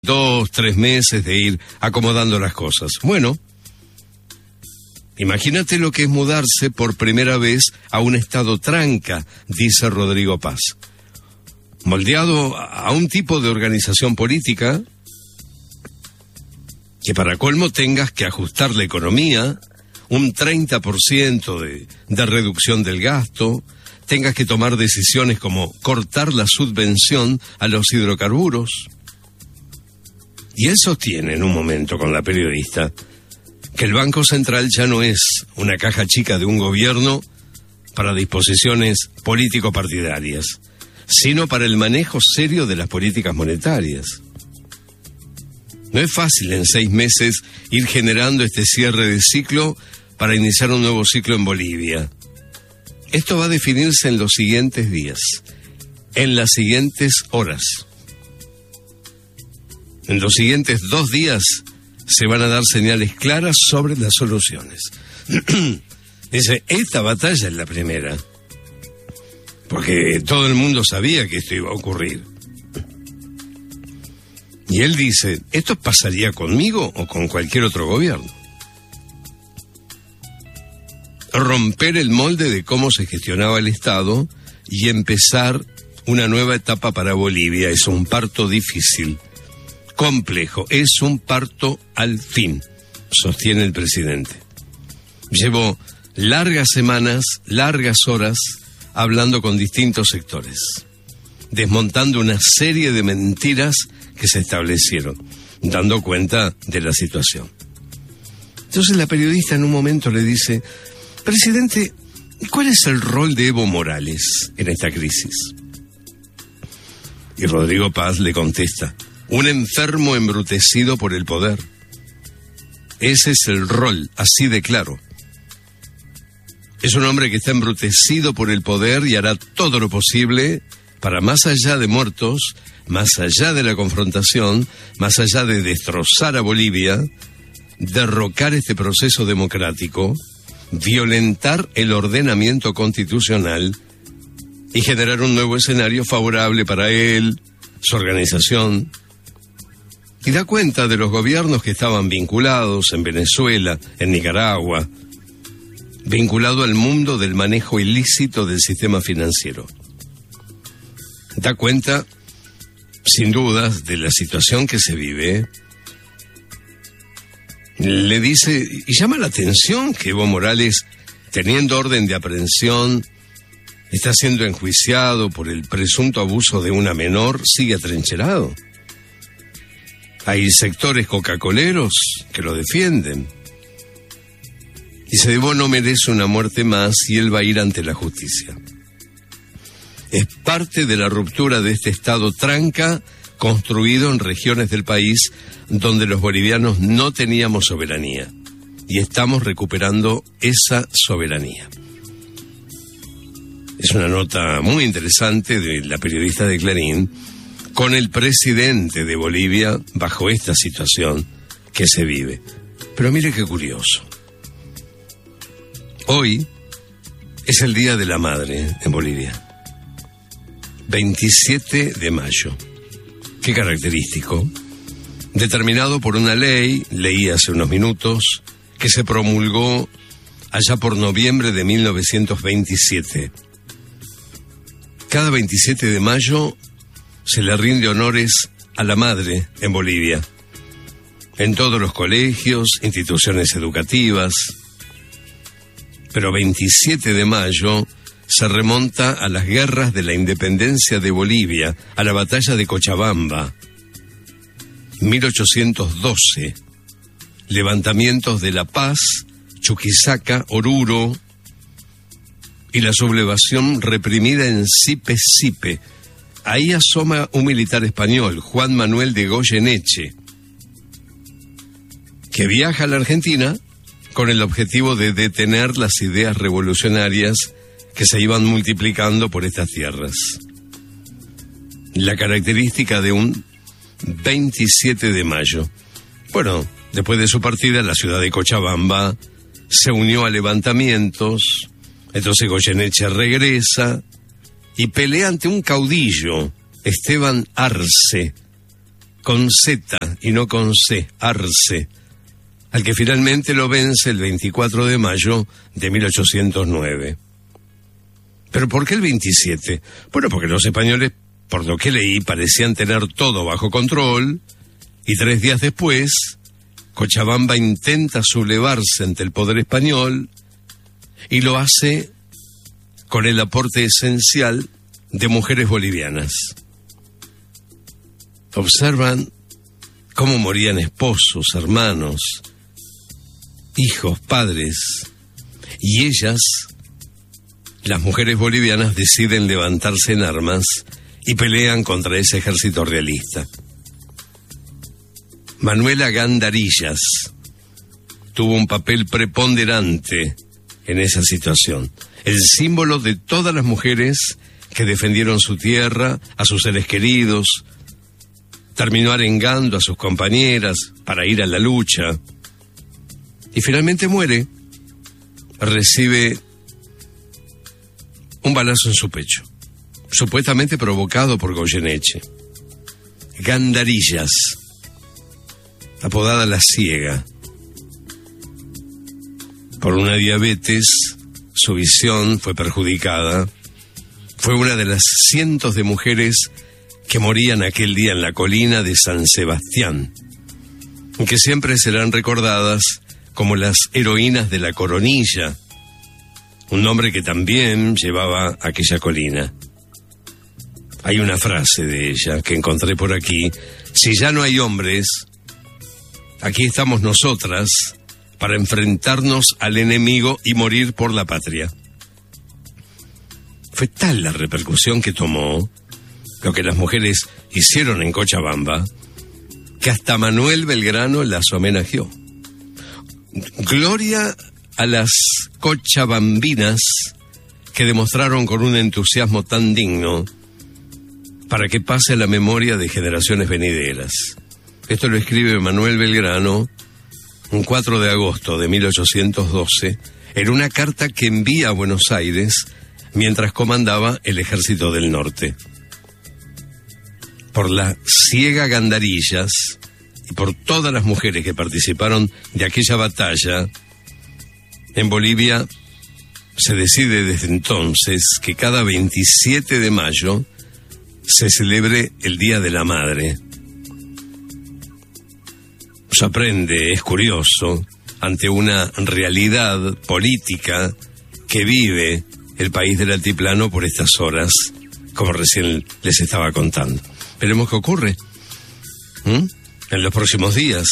2-3 meses de ir acomodando las cosas. Bueno, imagínate lo que es mudarse por primera vez a un estado tranca, dice Rodrigo Paz. Moldeado a un tipo de organización política que para colmo tengas que ajustar la economía, un 30% de reducción del gasto, tengas que tomar decisiones como cortar la subvención a los hidrocarburos. Y él sostiene en un momento con la periodista que el Banco Central ya no es una caja chica de un gobierno para disposiciones político-partidarias, sino para el manejo serio de las políticas monetarias. No es fácil en 6 meses ir generando este cierre de ciclo para iniciar un nuevo ciclo en Bolivia. Esto va a definirse en los siguientes días, en las siguientes horas. En los siguientes 2 días se van a dar señales claras sobre las soluciones. Dice, esta batalla es la primera, porque todo el mundo sabía que esto iba a ocurrir. Y él dice, ¿esto pasaría conmigo o con cualquier otro gobierno? Romper el molde de cómo se gestionaba el Estado y empezar una nueva etapa para Bolivia es un parto difícil, complejo, es un parto al fin, sostiene el presidente. Llevo largas semanas, largas horas, hablando con distintos sectores, desmontando una serie de mentiras que se establecieron, dando cuenta de la situación. Entonces la periodista en un momento le dice, presidente, ¿cuál es el rol de Evo Morales en esta crisis? Y Rodrigo Paz le contesta, un enfermo embrutecido por el poder. Ese es el rol, así de claro. Es un hombre que está embrutecido por el poder y hará todo lo posible para, más allá de muertos, más allá de la confrontación, más allá de destrozar a Bolivia, derrocar este proceso democrático, violentar el ordenamiento constitucional y generar un nuevo escenario favorable para él, su organización. Y da cuenta de los gobiernos que estaban vinculados en Venezuela, en Nicaragua, vinculado al mundo del manejo ilícito del sistema financiero. Da cuenta, sin dudas, de la situación que se vive. Le dice, y llama la atención que Evo Morales, teniendo orden de aprehensión, está siendo enjuiciado por el presunto abuso de una menor, sigue atrincherado. Hay sectores coca-coleros que lo defienden. Dice, Evo no merece una muerte más y él va a ir ante la justicia. Es parte de la ruptura de este Estado tranca construido en regiones del país donde los bolivianos no teníamos soberanía. Y estamos recuperando esa soberanía. Es una nota muy interesante de la periodista de Clarín, con el presidente de Bolivia bajo esta situación que se vive. Pero mire qué curioso. Hoy es el Día de la Madre en Bolivia. 27 de mayo. Qué característico. Determinado por una ley, leí hace unos minutos, que se promulgó allá por noviembre de 1927. Cada 27 de mayo se le rinde honores a la madre en Bolivia, en todos los colegios, instituciones educativas. Pero 27 de mayo se remonta a las guerras de la independencia de Bolivia, a la batalla de Cochabamba, 1812, levantamientos de La Paz, Chuquisaca, Oruro, y la sublevación reprimida en Sipe-Sipe. Ahí asoma un militar español, Juan Manuel de Goyeneche, que viaja a la Argentina con el objetivo de detener las ideas revolucionarias que se iban multiplicando por estas tierras. La característica de un 27 de mayo. Bueno, después de su partida, la ciudad de Cochabamba se unió a levantamientos, entonces Goyeneche regresa y pelea ante un caudillo, Esteban Arce, con Z y no con C, Arce, al que finalmente lo vence el 24 de mayo de 1809. ¿Pero por qué el 27? Bueno, porque los españoles, por lo que leí, parecían tener todo bajo control, y 3 días después, Cochabamba intenta sublevarse ante el poder español, y lo hace con el aporte esencial de mujeres bolivianas. Observan cómo morían esposos, hermanos, hijos, padres, y ellas, las mujeres bolivianas, deciden levantarse en armas y pelean contra ese ejército realista. Manuela Gandarillas tuvo un papel preponderante en esa situación, el símbolo de todas las mujeres que defendieron su tierra, a sus seres queridos, terminó arengando a sus compañeras para ir a la lucha, y finalmente muere. Recibe un balazo en su pecho, supuestamente provocado por Goyeneche. Gandarillas, apodada la Ciega. Por una diabetes, su visión fue perjudicada. Fue una de las cientos de mujeres que morían aquel día en la colina de San Sebastián, que siempre serán recordadas como las heroínas de la Coronilla, un nombre que también llevaba aquella colina. Hay una frase de ella que encontré por aquí: si ya no hay hombres, aquí estamos nosotras para enfrentarnos al enemigo y morir por la patria. Fue tal la repercusión que tomó lo que las mujeres hicieron en Cochabamba, que hasta Manuel Belgrano las homenajeó. Gloria a las cochabambinas que demostraron con un entusiasmo tan digno para que pase a la memoria de generaciones venideras. Esto lo escribe Manuel Belgrano un 4 de agosto de 1812 en una carta que envía a Buenos Aires mientras comandaba el Ejército del Norte. Por la Ciega Gandarillas y por todas las mujeres que participaron de aquella batalla, en Bolivia se decide desde entonces que cada 27 de mayo se celebre el Día de la Madre. Se aprende, es curioso, ante una realidad política que vive el país del altiplano por estas horas, como recién les estaba contando. Veremos qué ocurre en los próximos días.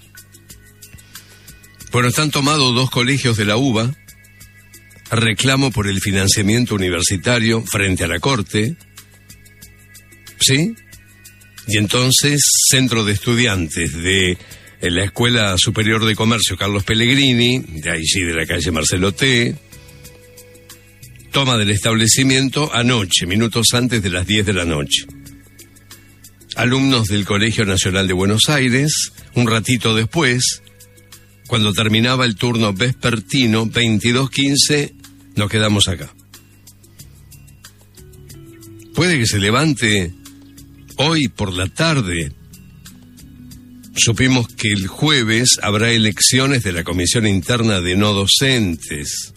Bueno, están tomados 2 colegios de la UBA, reclamo por el financiamiento universitario frente a la Corte, ¿sí? Y entonces, Centro de Estudiantes de la Escuela Superior de Comercio Carlos Pellegrini, de allí de la calle Marcelo T., toma del establecimiento anoche, minutos antes de las 10 de la noche. Alumnos del Colegio Nacional de Buenos Aires, un ratito después, cuando terminaba el turno vespertino, 22:15, nos quedamos acá. Puede que se levante hoy por la tarde. Supimos que el jueves habrá elecciones de la Comisión Interna de No Docentes.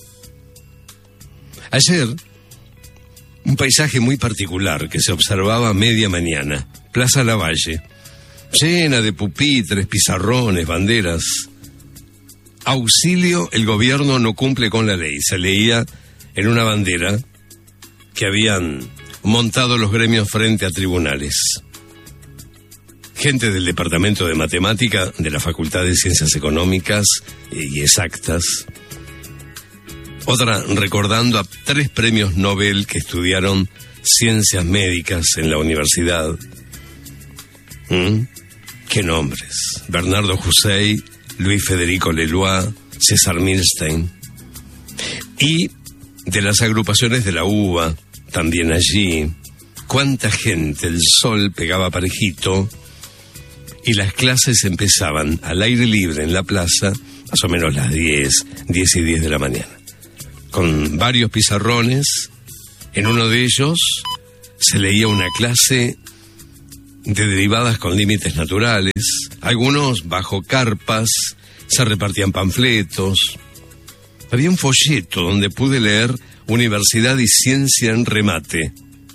Ayer, un paisaje muy particular que se observaba a media mañana, Plaza Lavalle, llena de pupitres, pizarrones, banderas. Auxilio, el gobierno no cumple con la ley, se leía en una bandera que habían montado los gremios frente a tribunales. Gente del Departamento de Matemática de la Facultad de Ciencias Económicas y Exactas. Otra recordando a 3 premios Nobel que estudiaron ciencias médicas en la universidad. ¿Qué nombres? Bernardo Hussein, Luis Federico Leloir, César Milstein. Y de las agrupaciones de la UBA, también allí. Cuánta gente, el sol pegaba parejito y las clases empezaban al aire libre en la plaza, más o menos las 10 y 10 de la mañana. Con varios pizarrones, en uno de ellos se leía una clase de derivadas con límites naturales, algunos bajo carpas, se repartían panfletos. Había un folleto donde pude leer Universidad y Ciencia en remate.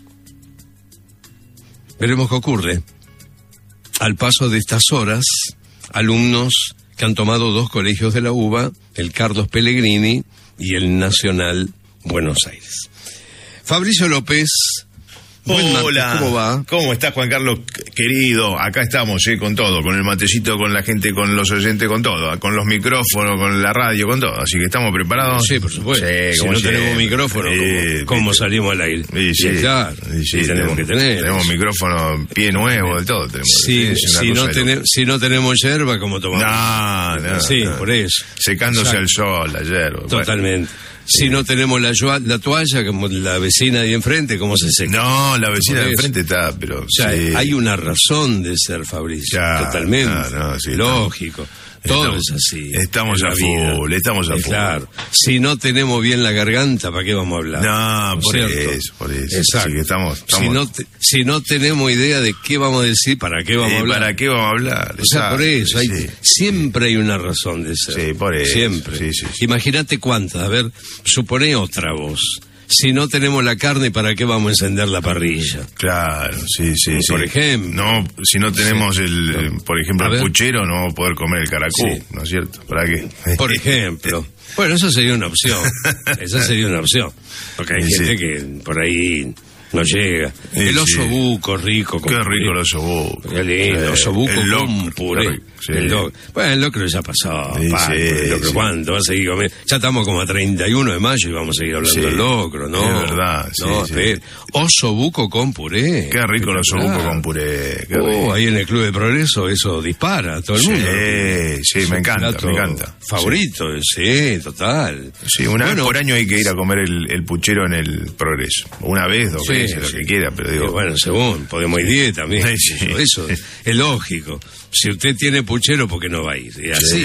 Veremos qué ocurre. Al paso de estas horas, alumnos que han tomado 2 colegios de la UBA, el Carlos Pellegrini y el Nacional Buenos Aires. Fabricio López. Hola, ¿Cómo va? ¿Cómo estás, Juan Carlos, querido? Acá estamos, con todo, con el matecito, con la gente, con los oyentes, con todo, con los micrófonos, con la radio, con todo. Así que estamos preparados. Sí, por supuesto. Sí, si no tenemos micrófono, ¿cómo salimos al aire? Sí, claro, tenemos que tener. Tenemos micrófono, pie nuevo, de todo. Si no tenemos yerba, ¿cómo tomamos? No. Sí, por eso. Secándose al sol, la yerba. Totalmente. Bueno. Si no tenemos la toalla, como la vecina de enfrente, ¿cómo se seca? No, la vecina de enfrente está, pero... hay una razón de ser, Fabricio. Totalmente. Lógico. Todo es así. Estamos a full, Claro. Si no tenemos bien la garganta, ¿para qué vamos a hablar? No, por eso. Exacto. Así que estamos... Si no tenemos idea de qué vamos a decir, ¿para qué vamos a hablar? ¿Para qué vamos a hablar? O sea, por eso. Siempre hay una razón de ser. Sí, por eso. Siempre. Sí. Imagínate cuántas. A ver, supone otra voz. Si no tenemos la carne, ¿para qué vamos a encender la parrilla? Claro, sí. Por ejemplo. No, si no tenemos por ejemplo, el puchero, no vamos a poder comer el caracú, ¿no es cierto? ¿Para qué? Por ejemplo. Bueno, eso sería una opción. Porque hay gente que por ahí no llega. El osobuco rico. Qué rico el osobuco. Qué lindo, osobuco con puré. Bueno, el locro ya pasó. ¿Cuánto va a seguir comiendo? Ya estamos como a 31 de mayo y vamos a seguir hablando del locro, ¿no? Es verdad, osobuco con puré. Qué rico el osobuco con puré. Ahí en el Club de Progreso eso dispara a todo el mundo. Sí, me encanta. Favorito, total. Sí, una vez por año hay que ir a comer el puchero en el Progreso. Una vez, 2 veces, lo que quiera, pero digo... Bueno, según, podemos ir 10 también. Eso es lógico. Si usted tiene puchero, ¿por qué no va a ir? Y así,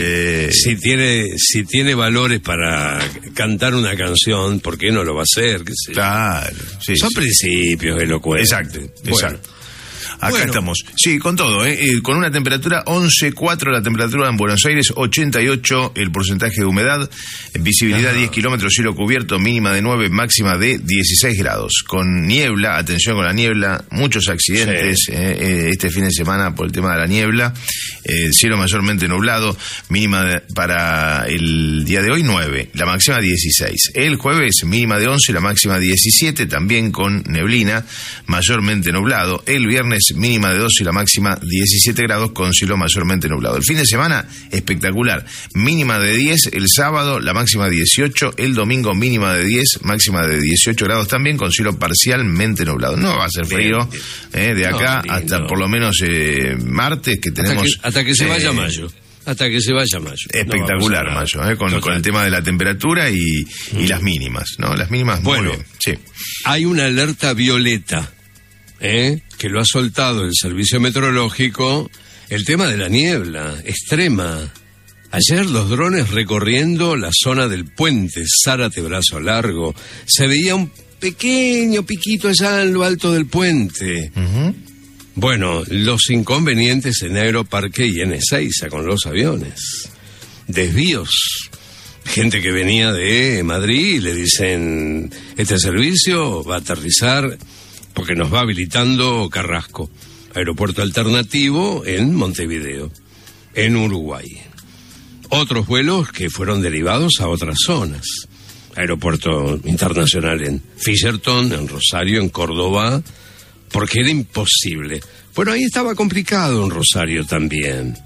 si tiene valores para cantar una canción, ¿por qué no lo va a hacer? ¿Qué sé? Claro, Son principios elocuentes. Exacto. Acá estamos. Sí, con todo, con una temperatura 11,4 la temperatura en Buenos Aires, 88 el porcentaje de humedad, visibilidad 10 kilómetros, cielo cubierto, mínima de 9, máxima de 16 grados. Con niebla, atención con la niebla, muchos accidentes este fin de semana por el tema de la niebla, cielo mayormente nublado, mínima para el día de hoy 9, la máxima 16. El jueves, mínima de 11, la máxima 17, también con neblina, mayormente nublado. El viernes, mínima de 12 y la máxima 17 grados con cielo mayormente nublado. El fin de semana, espectacular. Mínima de 10 el sábado, la máxima 18. El domingo, mínima de 10, máxima de 18 grados también con cielo parcialmente nublado. No va a ser frío de acá hasta por lo menos martes, que tenemos... Hasta que se vaya mayo. Espectacular mayo, con el tema de la temperatura y las mínimas, ¿no? Las mínimas, bueno, muy bien. Sí. Hay una alerta violeta, que lo ha soltado el servicio meteorológico, el tema de la niebla extrema. Ayer los drones recorriendo la zona del puente Zárate Brazo Largo, se veía un pequeño piquito allá en lo alto del puente. Bueno, los inconvenientes en Aeroparque y en Ezeiza con los aviones. Desvíos. Gente que venía de Madrid y le dicen, este servicio va a aterrizar porque nos va habilitando Carrasco, aeropuerto alternativo en Montevideo, en Uruguay. Otros vuelos que fueron derivados a otras zonas. Aeropuerto internacional en Fisherton, en Rosario, en Córdoba, porque era imposible. Bueno, ahí estaba complicado en Rosario también.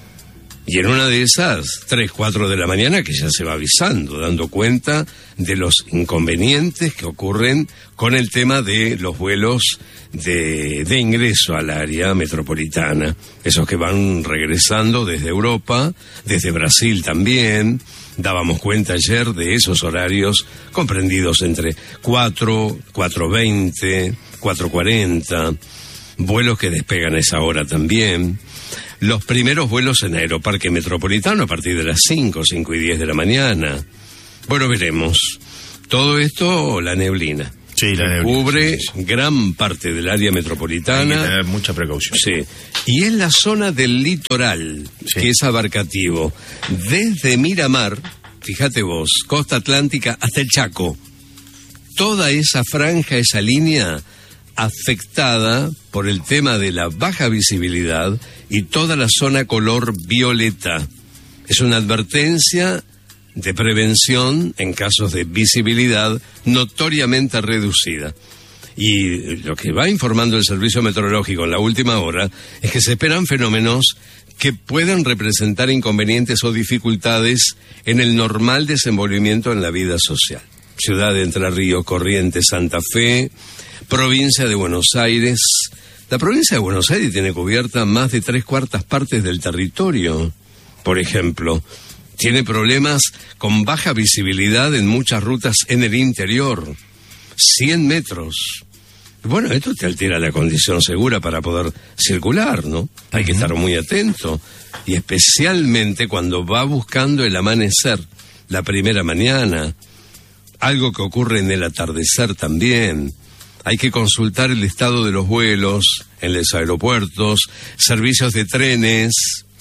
Y en una de esas, 3, 4 de la mañana, que ya se va avisando, dando cuenta de los inconvenientes que ocurren con el tema de los vuelos de ingreso al área metropolitana. Esos que van regresando desde Europa, desde Brasil también. Dábamos cuenta ayer de esos horarios comprendidos entre 4, 4:20, 4:40, vuelos que despegan a esa hora también. Los primeros vuelos en Aeroparque Metropolitano a partir de las 5, 5:10 de la mañana. Bueno, veremos. Todo esto, la neblina. Sí, la neblina. Cubre gran parte del área metropolitana. Hay que tener mucha precaución. Sí. Y es la zona del litoral, que es abarcativo. Desde Miramar, fíjate vos, costa atlántica hasta el Chaco. Toda esa franja, esa línea afectada por el tema de la baja visibilidad y toda la zona color violeta. Es una advertencia de prevención en casos de visibilidad notoriamente reducida. Y lo que va informando el Servicio Meteorológico en la última hora es que se esperan fenómenos que pueden representar inconvenientes o dificultades en el normal desenvolvimiento en la vida social. Ciudad de Entre Ríos, Corrientes, Santa Fe, provincia de Buenos Aires. La provincia de Buenos Aires tiene cubierta más de 3/4 partes del territorio, por ejemplo. Tiene problemas con baja visibilidad en muchas rutas en el interior. 100 metros. Bueno, esto te altera la condición segura para poder circular, ¿no? Hay que estar muy atento. Y especialmente cuando va buscando el amanecer, la primera mañana. Algo que ocurre en el atardecer también. Hay que consultar el estado de los vuelos en los aeropuertos, servicios de trenes,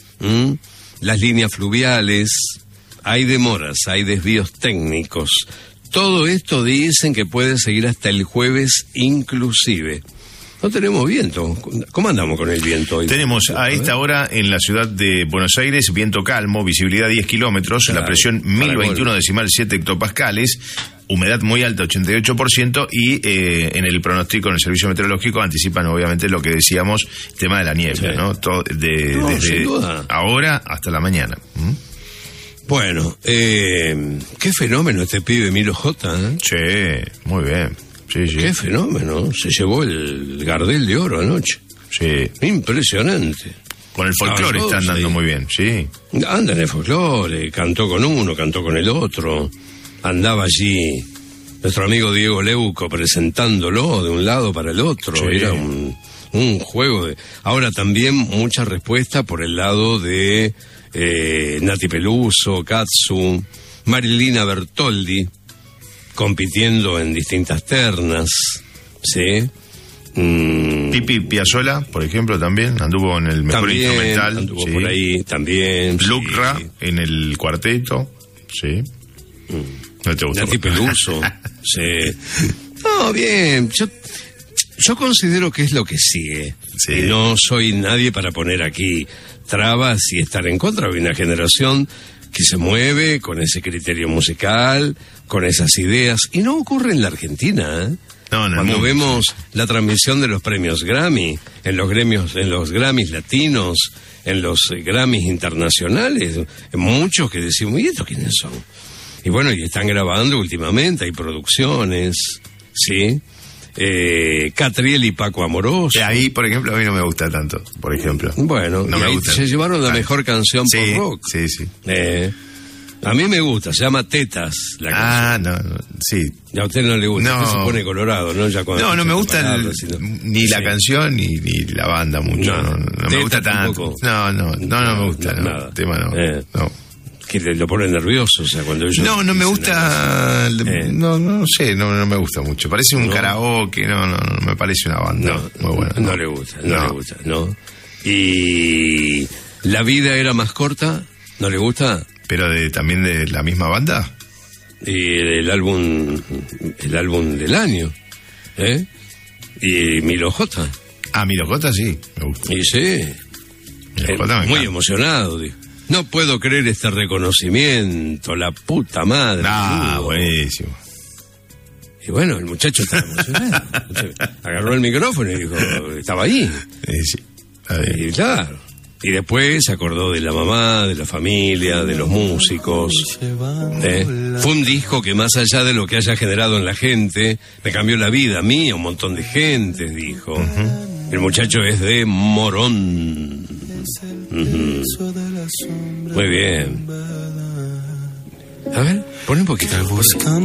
las líneas fluviales. Hay demoras, hay desvíos técnicos. Todo esto dicen que puede seguir hasta el jueves inclusive. No tenemos viento. ¿Cómo andamos con el viento hoy? Tenemos a esta hora en la ciudad de Buenos Aires viento calmo, visibilidad 10 kilómetros, la presión 1021,7 hectopascales, humedad muy alta, 88%, y en el pronóstico, en el servicio meteorológico, anticipan obviamente lo que decíamos, el tema de la niebla, ¿no? Desde ahora hasta la mañana. Bueno, qué fenómeno este pibe Milo J, ¿eh? Sí, muy bien. Sí, sí. Qué fenómeno, se llevó el Gardel de Oro anoche. Sí. Impresionante. Con el folclore está andando muy bien, sí. Anda en el folclore, cantó con uno, cantó con el otro. Andaba allí nuestro amigo Diego Leuco presentándolo de un lado para el otro. Sí. Era un juego de... Ahora también mucha respuesta por el lado de Nati Peluso, Katsu, Marilina Bertoldi, compitiendo en distintas ternas, ¿sí? Pipi Piazzolla, por ejemplo, también anduvo en el mejor también, instrumental. Anduvo por ahí también. Lucra en el cuarteto, sí. No te gusta. Nati Peluso, sí. No, bien, yo considero que es lo que sigue. Sí. Y no soy nadie para poner aquí trabas y estar en contra de una generación que se mueve con ese criterio musical, con esas ideas, y no ocurre en la Argentina, ¿eh? No, cuando vemos la transmisión de los premios Grammy, en los Grammys latinos, en los Grammys internacionales, muchos que decimos, ¿y estos quiénes son? Y bueno, y están grabando últimamente, hay producciones, ¿sí? Catriel y Paco Amoroso. Ahí, por ejemplo, a mí no me gusta tanto, por ejemplo. Bueno, no y ahí se llevaron la mejor canción por rock. Sí, sí. A mí me gusta, se llama Tetas la canción. No, sí. A usted no le gusta, no. Se pone colorado, ¿no? Ya no me gusta ni la canción ni la banda mucho. No me gusta tanto. No me gusta. Nada. El tema no. Que lo pone nervioso, o sea, cuando ellos... No me gusta... No sé, no me gusta mucho. Parece un karaoke, no me parece una banda muy buena. No le gusta, ¿no? Y La vida era más corta, ¿no le gusta? ¿Pero también de la misma banda? Y el álbum del año, ¿eh? Y Milo J. Milo J sí, me gusta. Y sí, muy emocionado, digo. No puedo creer este reconocimiento, la puta madre. Buenísimo. Y bueno, el muchacho estaba emocionado. Agarró el micrófono y dijo, estaba ahí. Sí. Y claro. Y después se acordó de la mamá, de la familia, de los músicos. Fue un disco que más allá de lo que haya generado en la gente, me cambió la vida a mí, a un montón de gente, dijo. El muchacho es de Morón. Muy bien. A ver, pon un poquito.